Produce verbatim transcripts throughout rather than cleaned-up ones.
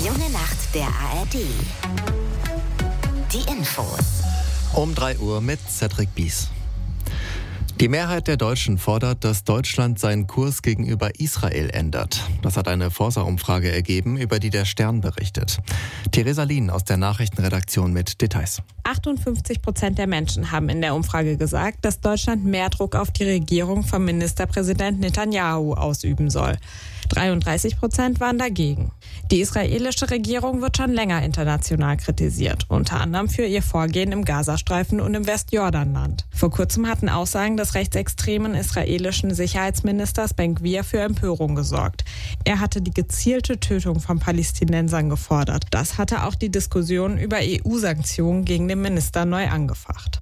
Die junge Nacht der A R D. Die Infos. Um drei Uhr mit Cedric Bies. Die Mehrheit der Deutschen fordert, dass Deutschland seinen Kurs gegenüber Israel ändert. Das hat eine Forsa-Umfrage ergeben, über die der Stern berichtet. Theresa Lien aus der Nachrichtenredaktion mit Details. achtundfünfzig Prozent der Menschen haben in der Umfrage gesagt, dass Deutschland mehr Druck auf die Regierung von Ministerpräsident Netanyahu ausüben soll. dreiunddreißig Prozent waren dagegen. Die israelische Regierung wird schon länger international kritisiert, unter anderem für ihr Vorgehen im Gazastreifen und im Westjordanland. Vor kurzem hatten Aussagen des rechtsextremen israelischen Sicherheitsministers Ben-Gvir für Empörung gesorgt. Er hatte die gezielte Tötung von Palästinensern gefordert. Das hatte auch die Diskussion über E U-Sanktionen gegen den Minister neu angefacht.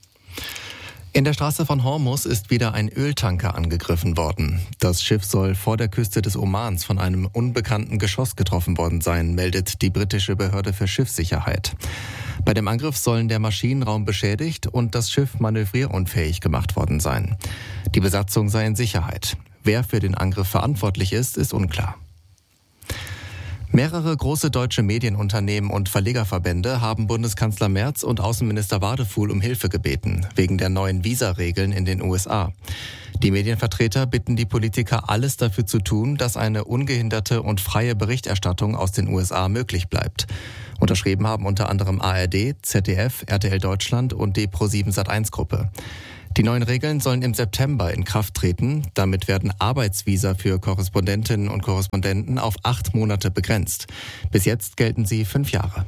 In der Straße von Hormuz ist wieder ein Öltanker angegriffen worden. Das Schiff soll vor der Küste des Omans von einem unbekannten Geschoss getroffen worden sein, meldet die britische Behörde für Schiffssicherheit. Bei dem Angriff sollen der Maschinenraum beschädigt und das Schiff manövrierunfähig gemacht worden sein. Die Besatzung sei in Sicherheit. Wer für den Angriff verantwortlich ist, ist unklar. Mehrere große deutsche Medienunternehmen und Verlegerverbände haben Bundeskanzler Merz und Außenminister Wadefuhl um Hilfe gebeten, wegen der neuen Visaregeln in den U S A. Die Medienvertreter bitten die Politiker, alles dafür zu tun, dass eine ungehinderte und freie Berichterstattung aus den U S A möglich bleibt. Unterschrieben haben unter anderem A R D, Z D F, R T L Deutschland und die Pro sieben Sat eins Gruppe. Die neuen Regeln sollen im September in Kraft treten. Damit werden Arbeitsvisa für Korrespondentinnen und Korrespondenten auf acht Monate begrenzt. Bis jetzt gelten sie fünf Jahre.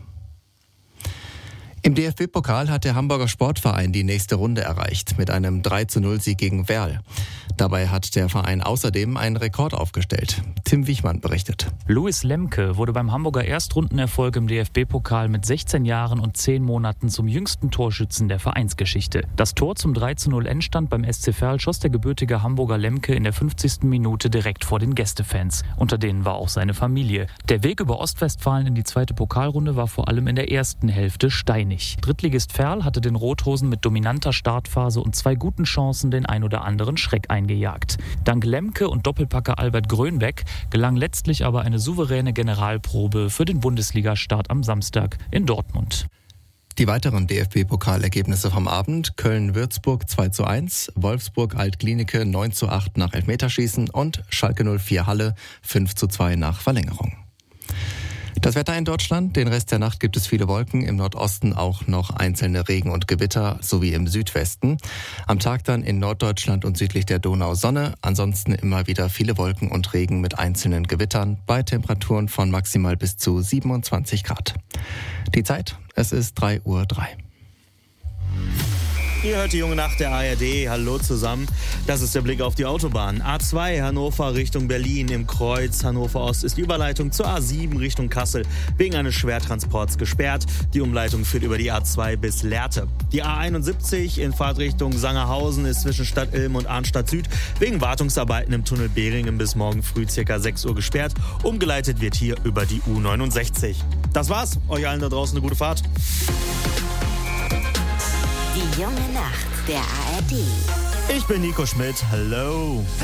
Im D F B-Pokal hat der Hamburger Sportverein die nächste Runde erreicht mit einem drei zu null Sieg gegen Werl. Dabei hat der Verein außerdem einen Rekord aufgestellt. Tim Wichmann berichtet. Louis Lemke wurde beim Hamburger Erstrundenerfolg im D F B-Pokal mit sechzehn Jahren und zehn Monaten zum jüngsten Torschützen der Vereinsgeschichte. Das Tor zum drei zu null Endstand beim S C Verl schoss der gebürtige Hamburger Lemke in der fünfzigsten Minute direkt vor den Gästefans. Unter denen war auch seine Familie. Der Weg über Ostwestfalen in die zweite Pokalrunde war vor allem in der ersten Hälfte steinig. Drittligist Verl hatte den Rothosen mit dominanter Startphase und zwei guten Chancen den ein oder anderen Schreck eingejagt. Dank Lemke und Doppelpacker Albert Grönbeck gelang letztlich aber eine souveräne Generalprobe für den Bundesligastart am Samstag in Dortmund. Die weiteren D F B-Pokalergebnisse vom Abend: Köln-Würzburg zwei zu eins, Wolfsburg-Alt-Klinike neun zu acht nach Elfmeterschießen und Schalke null vier Halle fünf zu zwei nach Verlängerung. Das Wetter in Deutschland: Den Rest der Nacht gibt es viele Wolken, im Nordosten auch noch einzelne Regen- und Gewitter sowie im Südwesten. Am Tag dann in Norddeutschland und südlich der Donau Sonne, ansonsten immer wieder viele Wolken und Regen mit einzelnen Gewittern bei Temperaturen von maximal bis zu siebenundzwanzig Grad. Die Zeit: Es ist drei Uhr drei. Ihr hört die junge Nacht der A R D. Hallo zusammen. Das ist der Blick auf die Autobahn. A zwei Hannover Richtung Berlin im Kreuz Hannover Ost ist die Überleitung zur A sieben Richtung Kassel wegen eines Schwertransports gesperrt. Die Umleitung führt über die A zwei bis Lehrte. Die A einundsiebzig in Fahrtrichtung Sangerhausen ist zwischen Stadt Ilm und Arnstadt Süd wegen Wartungsarbeiten im Tunnel Behringen bis morgen früh ca. sechs Uhr gesperrt. Umgeleitet wird hier über die U neunundsechzig. Das war's. Euch allen da draußen eine gute Fahrt. Die junge Nacht der A R D. Ich bin Nico Schmidt. Hallo.